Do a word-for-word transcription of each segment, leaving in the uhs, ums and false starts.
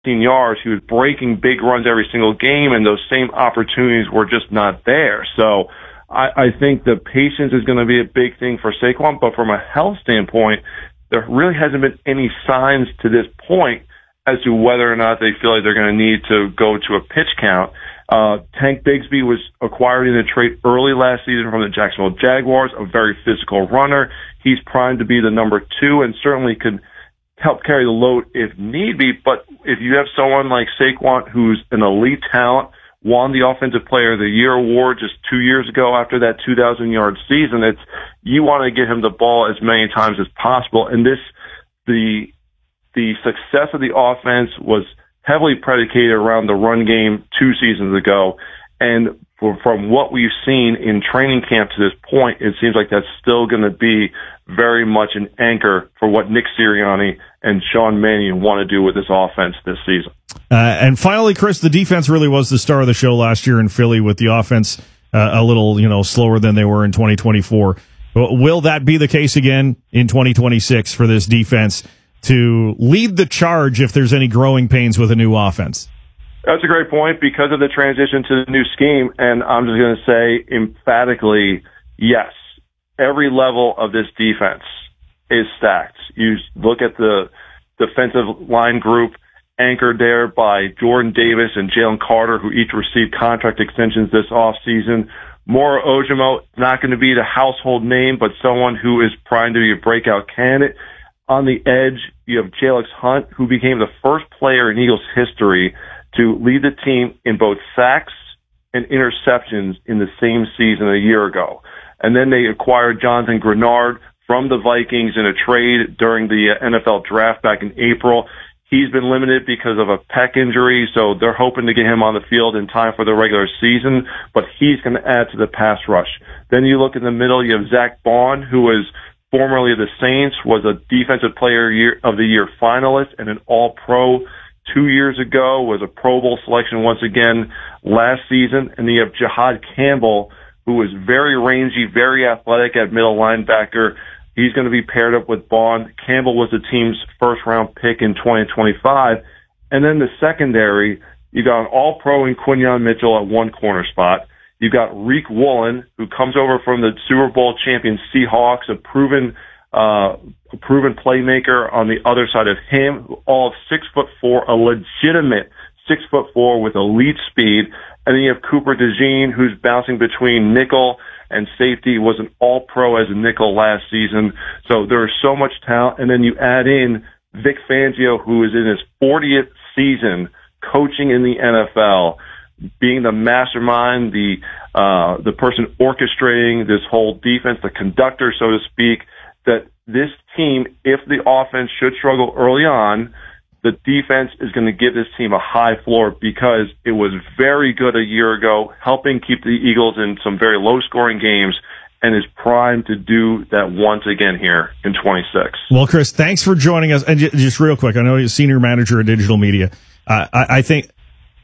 yards. He was breaking big runs every single game, and those same opportunities were just not there. So I, I think the patience is going to be a big thing for Saquon, but from a health standpoint, there really hasn't been any signs to this point as to whether or not they feel like they're going to need to go to a pitch count. Uh, Tank Bigsby was acquired in a trade early last season from the Jacksonville Jaguars, a very physical runner. He's primed to be the number two and certainly could help carry the load if need be. But if you have someone like Saquon, who's an elite talent, won the Offensive Player of the Year award just two years ago after that two thousand yard season, it's, you want to get him the ball as many times as possible. And this, the, the success of the offense was heavily predicated around the run game two seasons ago. And for, from what we've seen in training camp to this point, it seems like that's still going to be very much an anchor for what Nick Sirianni and Sean Mannion want to do with this offense this season. Uh, and finally, Chris, the defense really was the star of the show last year in Philly, with the offense uh, a little, you know, slower than they were in twenty twenty-four. Will that be the case again in twenty twenty-six for this defense to lead the charge if there's any growing pains with a new offense? That's a great point because of the transition to the new scheme, and I'm just going to say emphatically, yes, every level of this defense is stacked. You look at the defensive line group anchored there by Jordan Davis and Jalen Carter, who each received contract extensions this offseason. Moro Ojomo, not going to be the household name, but someone who is primed to be a breakout candidate. On the edge, you have Jalix Hunt, who became the first player in Eagles history to lead the team in both sacks and interceptions in the same season a year ago. And then they acquired Jonathan Grenard from the Vikings in a trade during the N F L draft back in April. He's been limited because of a pec injury, so they're hoping to get him on the field in time for the regular season, but he's going to add to the pass rush. Then you look in the middle, you have Zach Bond, who was formerly of the Saints, was a Defensive Player of the Year finalist and an All-Pro two years ago, was a Pro Bowl selection once again last season. And then you have Jihad Campbell, who was very rangy, very athletic at middle linebacker. He's going to be paired up with Bond. Campbell was the team's first-round pick in twenty twenty-five. And then the secondary, you got an All-Pro in Quinyon Mitchell at one corner spot. You've got Reek Woolen, who comes over from the Super Bowl champion Seahawks, a proven uh, a proven playmaker on the other side of him, all of six foot four, a legitimate six foot four with elite speed. And then you have Cooper DeJean, who's bouncing between nickel and safety, was an all-pro as a nickel last season. So there is so much talent. And then you add in Vic Fangio, who is in his fortieth season coaching in the N F L, being the mastermind, the uh, the person orchestrating this whole defense, the conductor, so to speak, that this team, if the offense should struggle early on, the defense is going to give this team a high floor because it was very good a year ago, helping keep the Eagles in some very low-scoring games, and is primed to do that once again here in twenty-six. Well, Chris, thanks for joining us. And just real quick, I know you're senior manager of digital media. Uh, I, I think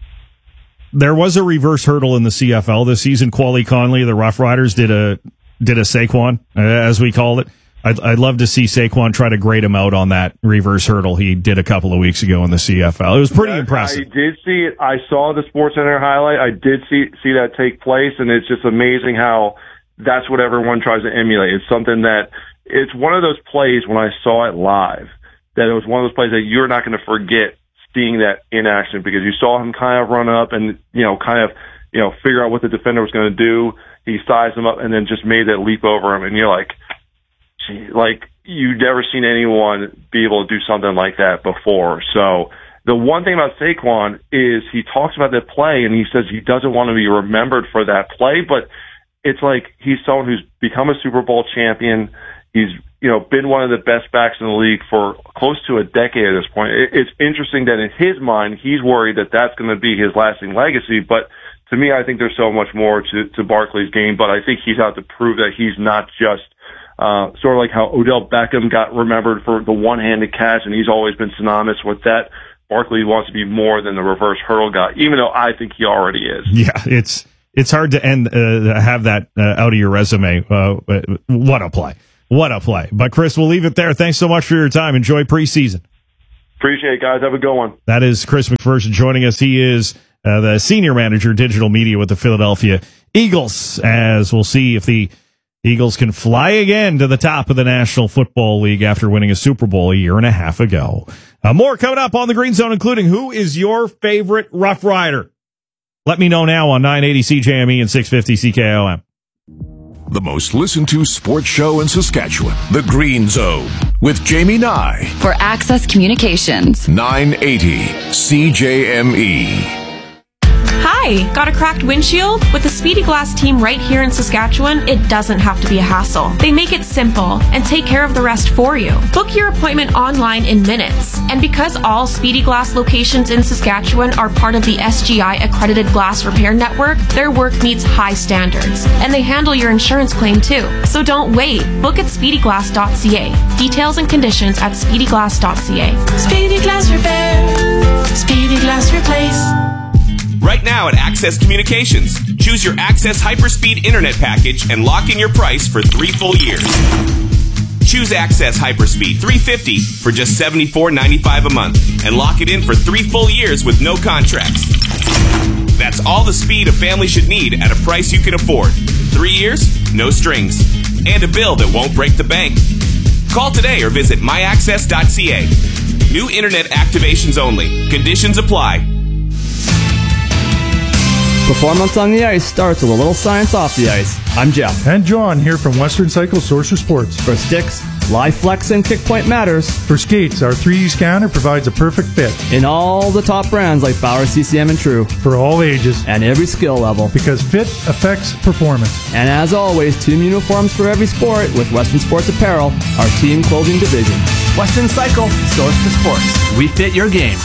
there was a reverse hurdle in the C F L this season. Quali Conley, the Rough Riders, did a did a Saquon, uh, as we called it. I'd, I'd love to see Saquon try to grade him out on that reverse hurdle he did a couple of weeks ago in the C F L. It was pretty yeah, impressive. I did see it. I saw the SportsCenter highlight. I did see see that take place, and it's just amazing how that's what everyone tries to emulate. It's something that it's one of those plays when I saw it live that it was one of those plays that you're not going to forget seeing that in action because you saw him kind of run up and, you know, kind of, you know, figure out what the defender was going to do. He sized him up and then just made that leap over him. And you're like, gee, like you've never seen anyone be able to do something like that before. So the one thing about Saquon is he talks about that play and he says he doesn't want to be remembered for that play, but it's like he's someone who's become a Super Bowl champion. He's, you know, been one of the best backs in the league for close to a decade at this point. It's interesting that in his mind, he's worried that that's going to be his lasting legacy. But to me, I think there's so much more to, to Barkley's game. But I think he's out to prove that he's not just uh, sort of like how Odell Beckham got remembered for the one-handed catch, and he's always been synonymous with that. Barkley wants to be more than the reverse hurdle guy, even though I think he already is. Yeah, it's it's hard to end uh, have that uh, out of your resume. Uh, what a play. What a play. But, Chris, we'll leave it there. Thanks so much for your time. Enjoy preseason. Appreciate it, guys. Have a good one. That is Chris McPherson joining us. He is uh, the senior manager, digital media with the Philadelphia Eagles, as we'll see if the Eagles can fly again to the top of the National Football League after winning a Super Bowl a year and a half ago. Uh, more coming up on the Green Zone, including who is your favorite Rough Rider? Let me know now on nine eighty C J M E and six fifty C K O M. The most listened to sports show in Saskatchewan, The Green Zone, with Jamie Nye. For Access Communications. nine eighty C J M E. Hi, got a cracked windshield? With the Speedy Glass team right here in Saskatchewan, it doesn't have to be a hassle. They make it simple and take care of the rest for you. Book your appointment online in minutes. And because all Speedy Glass locations in Saskatchewan are part of the S G I accredited glass repair network, their work meets high standards. And they handle your insurance claim too. So don't wait. Book at speedy glass dot c a. Details and conditions at speedy glass dot c a. Speedy Glass Repair. Speedy Glass Replace. Right now at Access Communications, choose your Access Hyperspeed Internet package and lock in your price for three full years. Choose Access Hyperspeed three fifty for just seventy-four ninety-five a month and lock it in for three full years with no contracts. That's all the speed a family should need at a price you can afford. Three years, no strings, and a bill that won't break the bank. Call today or visit my access dot c a. New internet activations only. Conditions apply. Performance on the ice starts with a little science off the ice. I'm Jeff. And John here from Western Cycle Sorcerer Sports. For sticks, live flex and kick point matters. For skates, our three D scanner provides a perfect fit. In all the top brands like Bauer, C C M, and True. For all ages. And every skill level. Because fit affects performance. And as always, team uniforms for every sport with Western Sports Apparel, our team clothing division. Western Cycle, Source for Sports. We fit your game.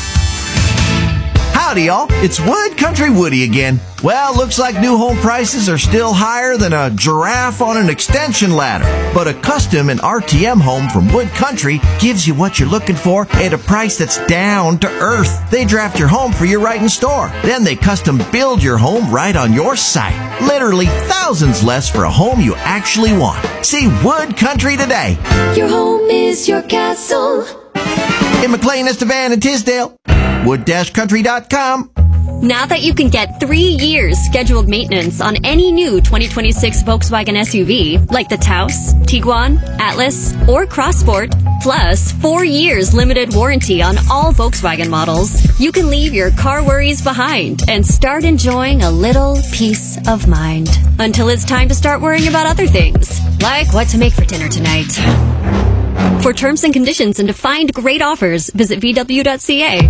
Howdy, y'all. It's Wood Country Woody again. Well, looks like new home prices are still higher than a giraffe on an extension ladder. But a custom and R T M home from Wood Country gives you what you're looking for at a price that's down to earth. They draft your home for your right in store. Then they custom build your home right on your site. Literally thousands less for a home you actually want. See Wood Country today. Your home is your castle. In McLean, Estevan, and Tisdale. wood dash country dot com. Now that you can get three years scheduled maintenance on any new twenty twenty-six Volkswagen S U V, like the Taos, Tiguan, Atlas, or Crossport, plus four years limited warranty on all Volkswagen models, you can leave your car worries behind and start enjoying a little peace of mind. Until it's time to start worrying about other things, like what to make for dinner tonight. For terms and conditions and to find great offers, visit v w dot c a.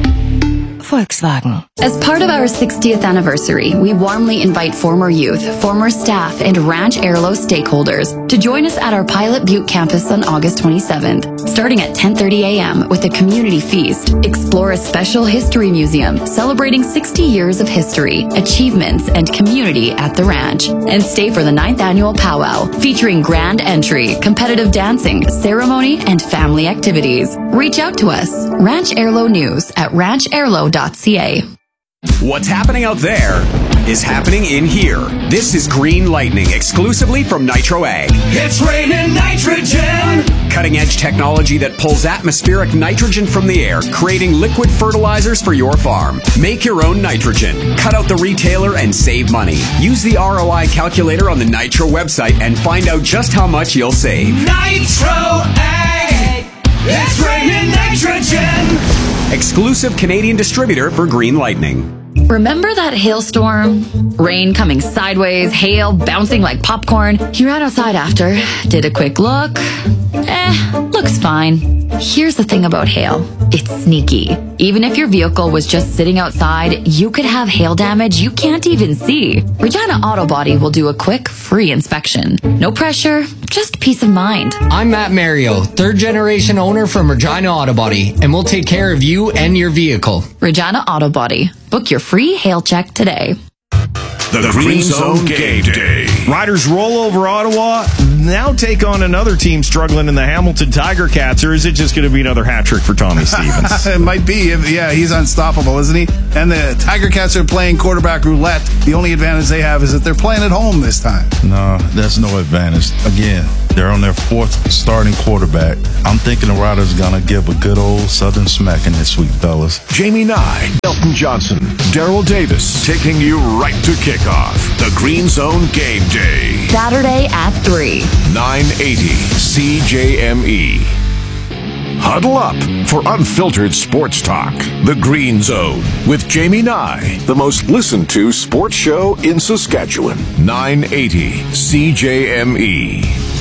Volkswagen. As part of our sixtieth anniversary, we warmly invite former youth, former staff, and Ranch Airlo stakeholders to join us at our Pilot Butte campus on August twenty-seventh, starting at ten thirty a.m. with a community feast. Explore a special history museum celebrating sixty years of history, achievements, and community at the ranch. And stay for the ninth annual powwow, featuring grand entry, competitive dancing, ceremony, and family activities. Reach out to us, Ranch Airlo News at ranch airlo dot c a. What's happening out there is happening in here. This is Green Lightning, exclusively from Nitro Ag. It's raining nitrogen! Cutting-edge technology that pulls atmospheric nitrogen from the air, creating liquid fertilizers for your farm. Make your own nitrogen. Cut out the retailer and save money. Use the R O I calculator on the Nitro website and find out just how much you'll save. Nitro Ag! It's raining nitrogen! Exclusive Canadian distributor for Green Lightning. Remember that hailstorm? Rain coming sideways, hail bouncing like popcorn. You ran outside after, did a quick look. Eh, looks fine. Here's the thing about hail. It's sneaky. Even if your vehicle was just sitting outside, you could have hail damage you can't even see. Regina Auto Body will do a quick, free inspection. No pressure, just peace of mind. I'm Matt Mario, third generation owner from Regina Auto Body, and we'll take care of you and your vehicle. Regina Auto Body. Book your free hail check today. The, the Green Zone Game Day. Riders roll over Ottawa. now take on another team struggling in the Hamilton Tiger Cats, or is it just going to be another hat trick for Tommy Stevens? It might be. Yeah, he's unstoppable, isn't he? And the Tiger Cats are playing quarterback roulette. The only advantage they have is that they're playing at home this time. No, that's no advantage. Again, they're on their fourth starting quarterback. I'm thinking the Riders are going to give a good old Southern smacking this week, fellas. Jamie Nye, Elton Johnson, Daryl Davis, taking you right to kickoff. The Green Zone Game Day. Saturday at three. nine eighty C J M E. Huddle up for unfiltered sports talk. The Green Zone with Jamie Nye, the most listened to sports show in Saskatchewan. nine eighty C J M E.